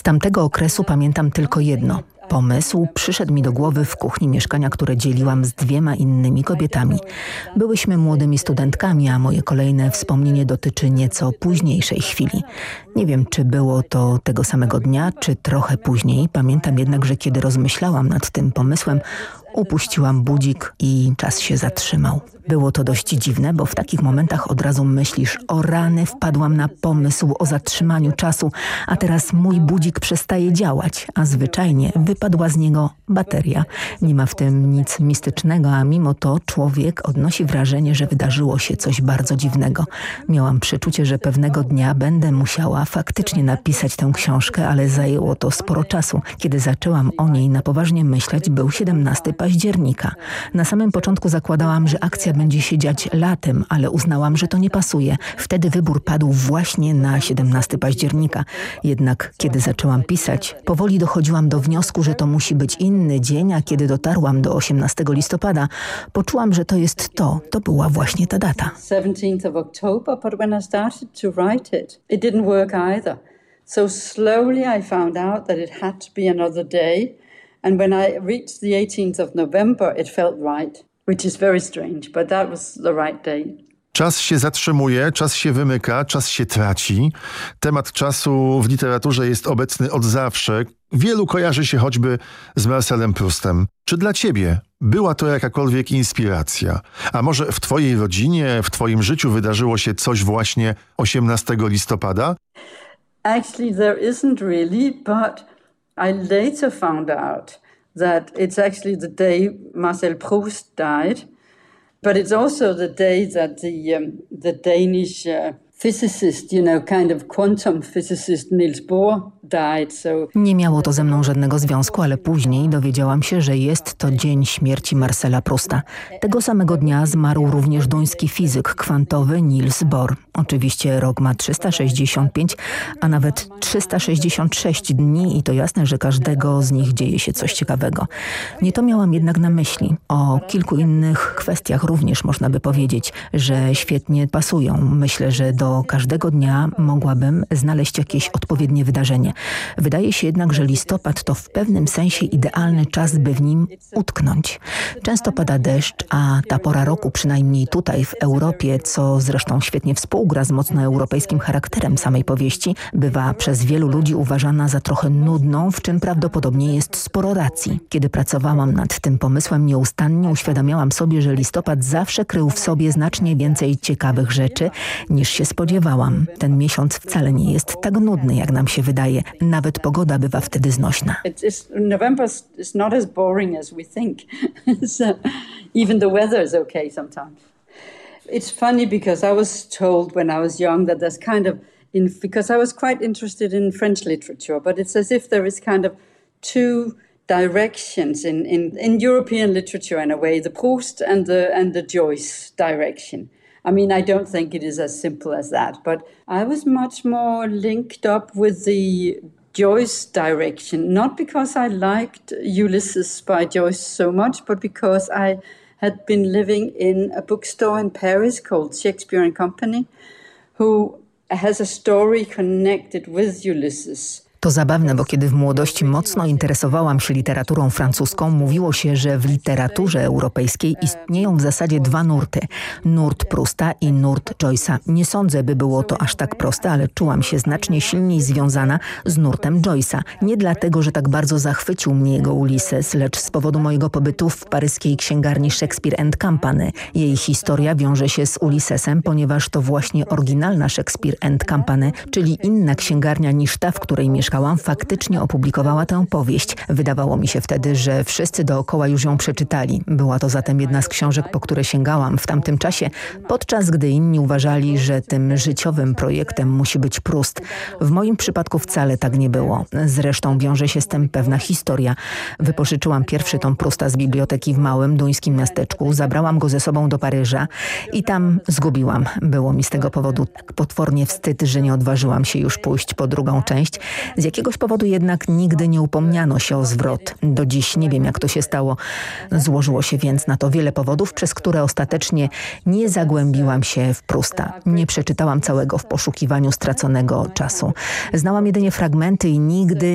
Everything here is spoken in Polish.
tamtego okresu pamiętam tylko jedno. Pomysł przyszedł mi do głowy w kuchni mieszkania, które dzieliłam z 2 innymi kobietami. Byłyśmy młodymi studentkami, a moje kolejne wspomnienie dotyczy nieco późniejszej chwili. Nie wiem, czy było to tego samego dnia, czy trochę później. Pamiętam jednak, że kiedy rozmyślałam nad tym pomysłem, upuściłam budzik i czas się zatrzymał. Było to dość dziwne, bo w takich momentach od razu myślisz: o rany, wpadłam na pomysł o zatrzymaniu czasu, a teraz mój budzik przestaje działać, a zwyczajnie wypadła z niego bateria. Nie ma w tym nic mistycznego, a mimo to człowiek odnosi wrażenie, że wydarzyło się coś bardzo dziwnego. Miałam przeczucie, że pewnego dnia będę musiała faktycznie napisać tę książkę, ale zajęło to sporo czasu. Kiedy zaczęłam o niej na poważnie myśleć, był 17 października. Na samym początku zakładałam, że akcja będzie się dziać latem, ale uznałam, że to nie pasuje. Wtedy wybór padł właśnie na 17 października. Jednak kiedy zaczęłam pisać, powoli dochodziłam do wniosku, że to musi być inny dzień, a kiedy dotarłam do 18 listopada, poczułam, że to jest to. To była właśnie ta data. 17th of October, but when I started to write it didn't work either. So slowly I found out that it had to be another day. And when I reached the 18th of November, it felt right, which is very strange, but that was the right day. Czas się zatrzymuje, czas się wymyka, czas się traci. Temat czasu w literaturze jest obecny od zawsze. Wielu kojarzy się choćby z Marcelem Proustem. Czy dla ciebie była to jakakolwiek inspiracja? A może w twojej rodzinie, w twoim życiu wydarzyło się coś właśnie 18 listopada? Actually, there isn't really, but I later found out that it's actually the day Marcel Proust died, but it's also the day that the Danish physicist, kind of quantum physicist Niels Bohr died. Nie miało to ze mną żadnego związku, ale później dowiedziałam się, że jest to dzień śmierci Marcela Prousta. Tego samego dnia zmarł również duński fizyk kwantowy Niels Bohr. Oczywiście rok ma 365, a nawet 366 dni i to jasne, że każdego z nich dzieje się coś ciekawego. Nie to miałam jednak na myśli. O kilku innych kwestiach również można by powiedzieć, że świetnie pasują. Myślę, że do każdego dnia mogłabym znaleźć jakieś odpowiednie wydarzenie. Wydaje się jednak, że listopad to w pewnym sensie idealny czas, by w nim utknąć. Często pada deszcz, a ta pora roku, przynajmniej tutaj w Europie, co zresztą świetnie współgra z mocno europejskim charakterem samej powieści, bywa przez wielu ludzi uważana za trochę nudną, w czym prawdopodobnie jest sporo racji. Kiedy pracowałam nad tym pomysłem nieustannie, uświadamiałam sobie, że listopad zawsze krył w sobie znacznie więcej ciekawych rzeczy, niż się spodziewałam. Ten miesiąc wcale nie jest tak nudny, jak nam się wydaje. Nawet pogoda bywa wtedy znośna. November is not as boring as we think. Even the weather is okay sometimes. It's funny because I was told when I was young that there's kind of, because I was quite interested in French literature, but it's as if there is kind of two directions in European literature in a way, the Proust and the Joyce direction. I mean, I don't think it is as simple as that, but I was much more linked up with the Joyce direction, not because I liked Ulysses by Joyce so much, but because I had been living in a bookstore in Paris called Shakespeare and Company, who has a story connected with Ulysses. To zabawne, bo kiedy w młodości mocno interesowałam się literaturą francuską, mówiło się, że w literaturze europejskiej istnieją w zasadzie 2 nurty. Nurt Prousta i nurt Joyce'a. Nie sądzę, by było to aż tak proste, ale czułam się znacznie silniej związana z nurtem Joyce'a. Nie dlatego, że tak bardzo zachwycił mnie jego Ulysses, lecz z powodu mojego pobytu w paryskiej księgarni Shakespeare and Company. Jej historia wiąże się z Ulyssesem, ponieważ to właśnie oryginalna Shakespeare and Company, czyli inna księgarnia niż ta, w której mieszkałam, faktycznie opublikowała tę powieść. Wydawało mi się wtedy, że wszyscy dookoła już ją przeczytali. Była to zatem jedna z książek, po które sięgałam w tamtym czasie, podczas gdy inni uważali, że tym życiowym projektem musi być Proust. W moim przypadku wcale tak nie było. Zresztą wiąże się z tym pewna historia. Wypożyczyłam pierwszy tom Prousta z biblioteki w małym duńskim miasteczku, zabrałam go ze sobą do Paryża i tam zgubiłam. Było mi z tego powodu tak potwornie wstyd, że nie odważyłam się już pójść po drugą część. Z jakiegoś powodu jednak nigdy nie upomniano się o zwrot. Do dziś nie wiem, jak to się stało. Złożyło się więc na to wiele powodów, przez które ostatecznie nie zagłębiłam się w Prousta. Nie przeczytałam całego w poszukiwaniu straconego czasu. Znałam jedynie fragmenty i nigdy